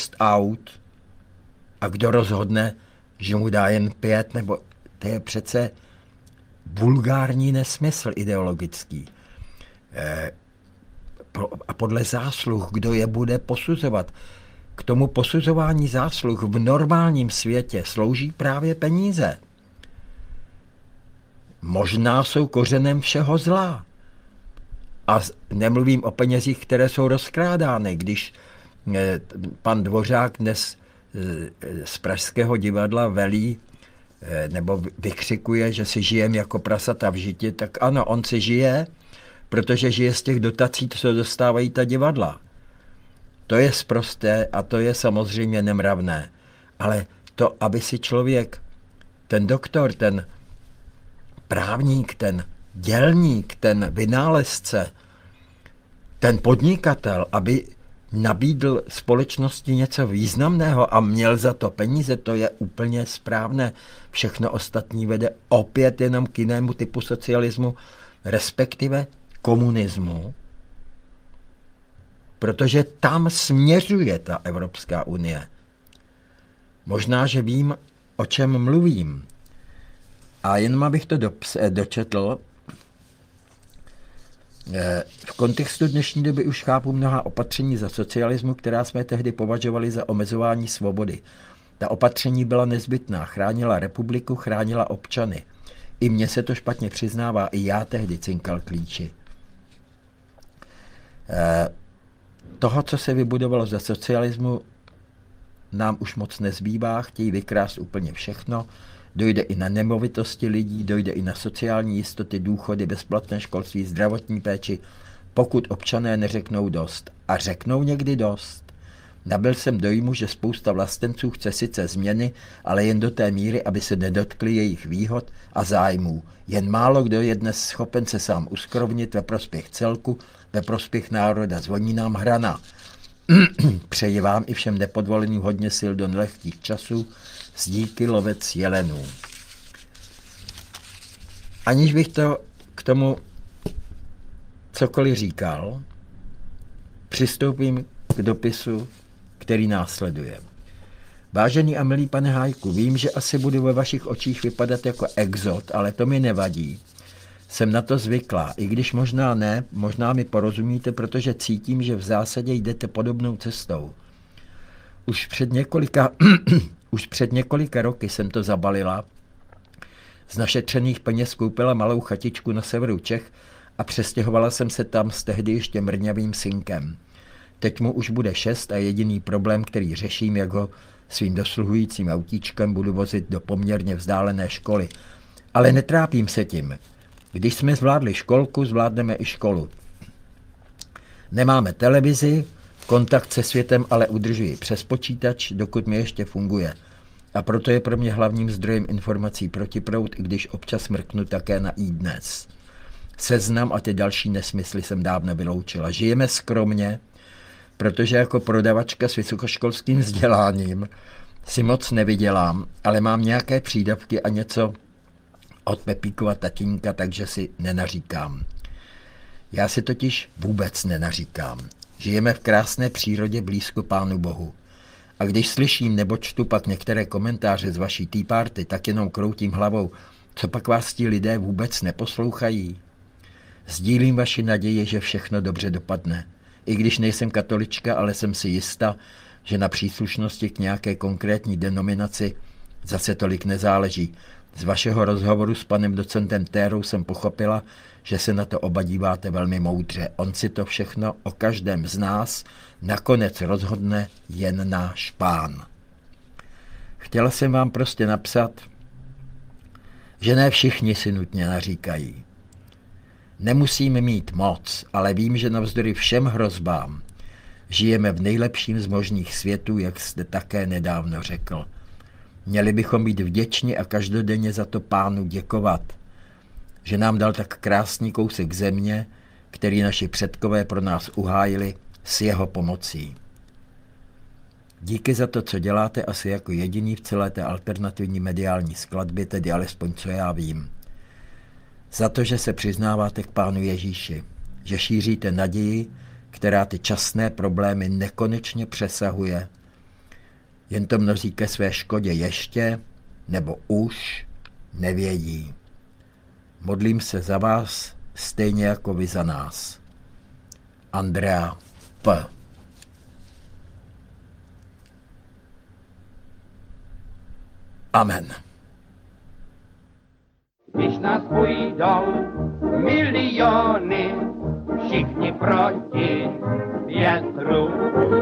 aut a kdo rozhodne, že mu dá jen 5, nebo to je přece vulgární nesmysl ideologický. A podle zásluh, kdo je bude posuzovat. K tomu posuzování zásluh v normálním světě slouží právě peníze. Možná jsou kořenem všeho zla. A nemluvím o penězích, které jsou rozkrádány. Když pan Dvořák dnes z Pražského divadla velí nebo vykřikuje, že si žijem jako prasata v žitě, tak ano, on si žije, protože žije z těch dotací, co dostávají ta divadla. To je sprosté a to je samozřejmě nemravné. Ale to, aby si člověk, ten doktor, ten právník, ten dělník, ten vynálezce, ten podnikatel, aby nabídl společnosti něco významného a měl za to peníze, to je úplně správné. Všechno ostatní vede opět jenom k jinému typu socialismu, respektive komunismu, protože tam směřuje ta Evropská unie. Možná, že vím, o čem mluvím. A jen abych to dočetl, v kontextu dnešní doby už chápu mnoha opatření za socialismu, která jsme tehdy považovali za omezování svobody. Ta opatření byla nezbytná, chránila republiku, chránila občany. I mně se to špatně přiznává, i já tehdy cinkal klíči. Toho, co se vybudovalo za socialismu, nám už moc nezbývá, chtějí vykrást úplně všechno, dojde i na nemovitosti lidí, dojde i na sociální jistoty, důchody, bezplatné školství, zdravotní péči, pokud občané neřeknou dost. A řeknou někdy dost. Nabyl jsem dojmu, že spousta vlastenců chce sice změny, ale jen do té míry, aby se nedotkli jejich výhod a zájmů. Jen málo kdo je dnes schopen se sám uskrovnit ve prospěch celku, ve prospěch národa. Zvoní nám hrana. Přeji vám i všem nepodvoleným hodně sil do nelehkých časů. S díky, lovec jelenů. Aniž bych to k tomu cokoliv říkal, přistoupím k dopisu, který následuje. Vážený a milý pane Hájku, vím, že asi budu ve vašich očích vypadat jako exot, ale to mi nevadí. Jsem na to zvyklá, i když možná ne, možná mi porozumíte, protože cítím, že v zásadě jdete podobnou cestou. Už před několika roky jsem to zabalila, z našetřených peněz koupila malou chatičku na severu Čech a přestěhovala jsem se tam s tehdy ještě mrňavým synkem. Teď mu už bude 6 a jediný problém, který řeším, jak ho svým dosluhujícím autíčkem budu vozit do poměrně vzdálené školy. Ale netrápím se tím. Když jsme zvládli školku, zvládneme i školu. Nemáme televizi, kontakt se světem ale udržuji přes počítač, dokud mi ještě funguje. A proto je pro mě hlavním zdrojem informací Protiproud, i když občas mrknu také na iDnes. Seznam a ty další nesmysly jsem dávno vyloučila. Žijeme skromně, protože jako prodavačka s vysokoškolským vzděláním si moc nevydělám, ale mám nějaké přídavky a něco od Pepíkova tatínka, takže si nenaříkám. Já si totiž vůbec nenaříkám. Žijeme v krásné přírodě blízko Pánu Bohu. A když slyším nebo čtu pak některé komentáře z vaší Tea Party, tak jenom kroutím hlavou, co pak vás ti lidé vůbec neposlouchají. Sdílím vaši naději, že všechno dobře dopadne. I když nejsem katolička, ale jsem si jista, že na příslušnosti k nějaké konkrétní denominaci zase tolik nezáleží. Z vašeho rozhovoru s panem docentem Térou jsem pochopila, že se na to oba díváte velmi moudře. On si to všechno o každém z nás nakonec rozhodne jen náš Pán. Chtěla jsem vám prostě napsat, že ne všichni si nutně naříkají. Nemusíme mít moc, ale vím, že navzdory všem hrozbám žijeme v nejlepším z možných světů, jak jste také nedávno řekl. Měli bychom být vděční a každodenně za to Pánu děkovat, že nám dal tak krásný kousek země, který naši předkové pro nás uhájili s jeho pomocí. Díky za to, co děláte asi jako jediný v celé té alternativní mediální skladbě, tedy alespoň co já vím. Za to, že se přiznáváte k Pánu Ježíši, že šíříte naději, která ty časné problémy nekonečně přesahuje Jen to mnozí ke své škodě ještě, nebo už, nevědí. Modlím se za vás, stejně jako vy za nás. Andrea P. Amen. Když nás půjdou miliony, všichni proti větru,